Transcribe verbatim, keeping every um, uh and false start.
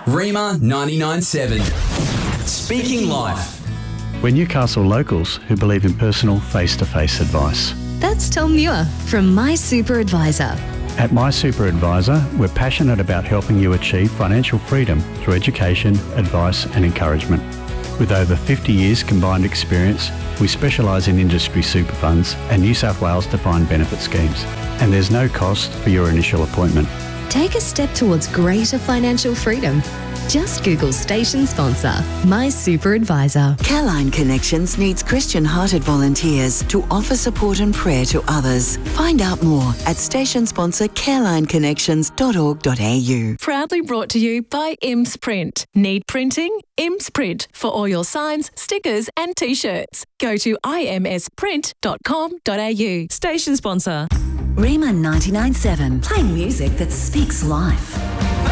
Rima ninety-nine seven. Speaking life. We're Newcastle locals who believe in personal face-to-face advice. That's Tom Muir from My Super Advisor. At My Super Advisor, we're passionate about helping you achieve financial freedom through education, advice and encouragement. With over fifty years combined experience, we specialise in industry super funds and New South Wales defined benefit schemes. And there's no cost for your initial appointment. Take a step towards greater financial freedom. Just Google station sponsor, My Super Advisor. Careline Connections needs Christian-hearted volunteers to offer support and prayer to others. Find out more at station sponsor careline connections dot org dot a u. Proudly brought to you by Imms Print. Need printing? Imms Print for all your signs, stickers and t-shirts. Go to i m s print dot com dot a u. Station sponsor. Rima ninety-nine seven, playing music that speaks life.